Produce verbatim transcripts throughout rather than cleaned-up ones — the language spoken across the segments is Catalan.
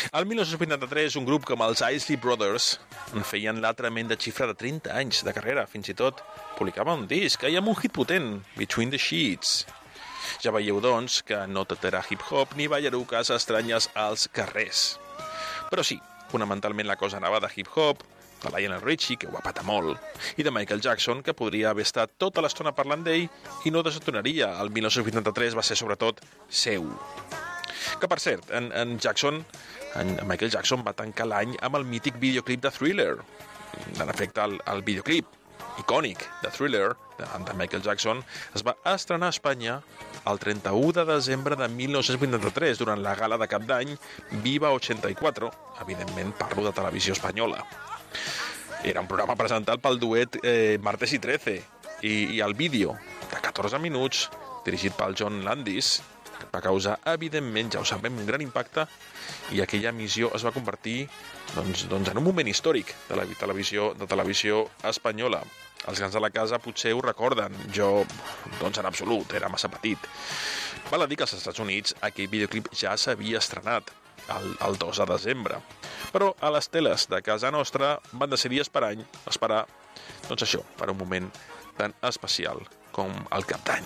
Al dinou vuitanta-tres, un grup com els Isley Brothers en feien la tremenda xifra de trenta anys de carrera, fins i tot publicava un disc i amb un hit potent, Between the Sheets. Ja veieu, doncs, que no tot era hip-hop ni ballaruques estranyes als carrers. Però sí, fonamentalment la cosa anava de hip-hop, de Lionel Richie, que ho va patar molt, i de Michael Jackson, que podria haver estat tota l'estona parlant d'ell i no desatonaria. El dinou vuitanta-tres va ser, sobretot, seu. Que, per cert, en, en Jackson, en Michael Jackson va tancar l'any amb el mític videoclip de Thriller. En efecte, el, el videoclip icònic de Thriller, de, de Michael Jackson, es va estrenar a Espanya el trenta-u de desembre de dinou vuitanta-tres, durant la gala de cap d'any Viva ochenta-quatre, evidentment parlo de televisió espanyola. Era un programa presentat pel duet eh, Martes i Trece, i, i el vídeo de catorze minuts, dirigit pel John Landis, va causar, evidentment, ja ho sabem, un gran impacte, i aquella emissió es va convertir doncs, doncs, en un moment històric de la televisió, de televisió espanyola. Els grans de la casa potser ho recorden, jo, doncs, en absolut, era massa petit. Val a dir que als Estats Units aquell videoclip ja s'havia estrenat el, el dos de desembre, però a les teles de casa nostra van decidir esperar, esperar doncs això, per un moment tan especial com el cap d'any.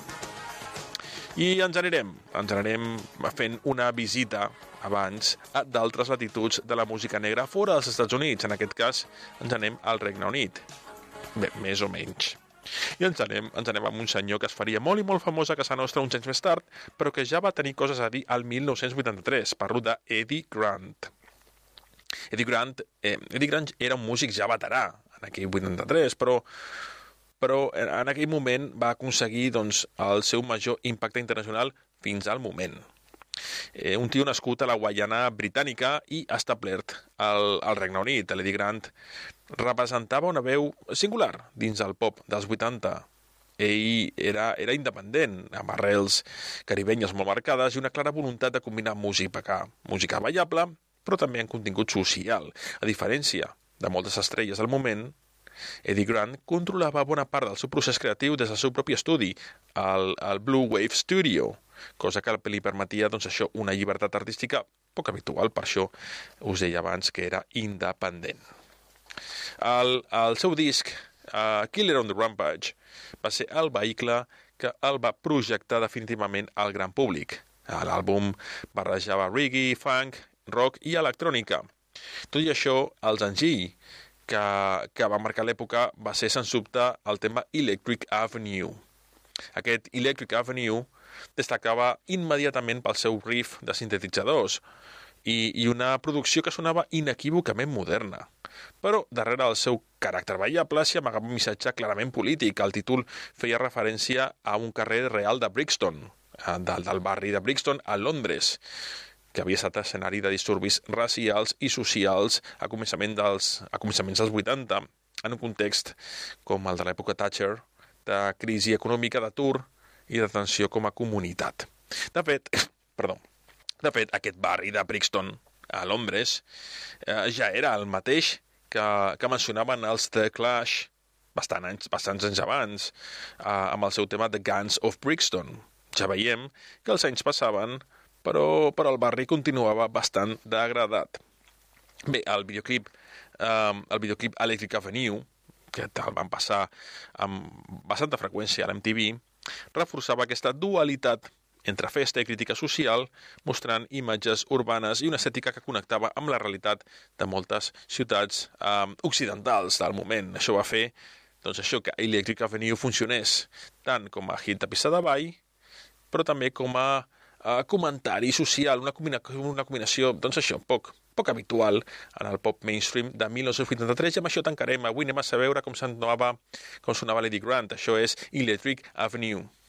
I ens anirem, ens anirem fent una visita abans a d'altres latituds de la música negra fora dels Estats Units. En aquest cas, ens anem al Regne Unit. Bé, més o menys. I ens anem, ens anem amb un senyor que es faria molt i molt famós a casa nostra uns anys més tard, però que ja va tenir coses a dir al dinou vuitanta-tres. Parlo d'Eddie Grant. Eddie Grant, eh, Eddie Grant era un músic ja veterà en aquell vuitanta-tres, però però en aquell moment va aconseguir doncs, el seu major impacte internacional fins al moment. Eh, un tio nascut a la Guaiana britànica i establert al, al Regne Unit. L'Eddie Grant representava una veu singular dins el pop dels vuitanta. Ell era, era independent, amb arrels caribenyes molt marcades i una clara voluntat de combinar música, música ballable, però també en contingut social. A diferència de moltes estrelles del moment, Eddie Grant controlava bona part del seu procés creatiu des del seu propi estudi, el, el Blue Wave Studio, cosa que li permetia doncs, això, una llibertat artística poc habitual, per això us deia abans que era independent. El, el seu disc, uh, Killer on the Rampage, va ser el vehicle que el va projectar definitivament al gran públic. L'àlbum barrejava reggae, funk, rock i electrònica. Tot i això, els Angie, que, que va marcar l'època, va ser, sens dubte, el tema Electric Avenue. Aquest Electric Avenue destacava immediatament pel seu riff de sintetitzadors i, i una producció que sonava inequívocament moderna. Però darrere del seu caràcter ballable s'hi amagava un missatge clarament polític. El títol feia referència a un carrer real de Brixton, del, del barri de Brixton a Londres, que havia estat escenari de disturbis racials i socials a, començament dels, a començaments dels vuitanta, en un context com el de l'època Thatcher, de crisi econòmica, d'atur i de tensió com a comunitat. De fet, perdó, de fet, aquest barri de Brixton, a Londres, eh, ja era el mateix que, que mencionaven els The Clash bastant anys, bastants anys abans, eh, amb el seu tema The Guns of Brixton. Ja veiem que els anys passaven, però, però el barri continuava bastant degradat. Bé, el videoclip, eh, el videoclip Electric Avenue, que el van passar amb bastanta freqüència a l'M T V, reforçava aquesta dualitat entre festa i crítica social, mostrant imatges urbanes i una estètica que connectava amb la realitat de moltes ciutats eh, occidentals del moment. Això va fer doncs, això que Electric Avenue funcionés tant com a hit de pista de ball, però també com a eh, comentari social, una, combina una combinació, doncs això, poc, poc habitual en el pop mainstream de dinou vuitanta-tres, i amb això tancarem. Avui anem a saber com sonava, com sonava Eddie Grant. Això és Electric Avenue.